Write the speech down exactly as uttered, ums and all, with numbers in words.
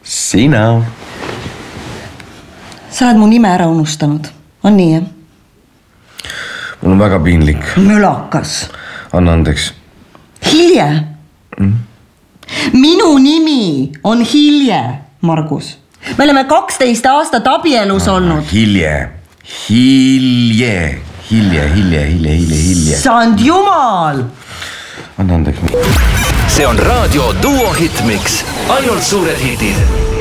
Sina. Sa oled mu nime ära unustanud. On nii, jah? Mul on väga piinlik. Mölakas. Anna andeks. Hilje. Mm? Minu nimi on Hilje, Margus. Me oleme kaksteist aastat abielus ah, olnud. Hilje. Hilje. Hilje, hilje, hilje, hilje, hilje. Sand jumal! Anna andeks. See on raadio Duo Hitmix. Ainult suured hitid.